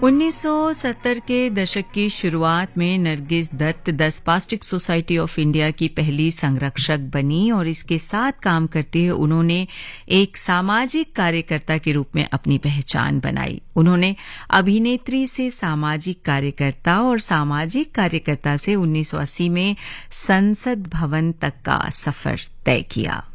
1970 के दशक की शुरुआत में Nargis Dutt the spastic society of India की पहली संरक्षक बनी और इसके साथ काम करते हुए उन्होंने एक सामाजिक कार्यकर्ता के रूप में अपनी पहचान बनाई। उन्होंने अभिनेत्री से सामाजिक कार्यकर्ता और सामाजिक कार्यकर्ता से 1980 में संसद भवन तक का सफर तय किया।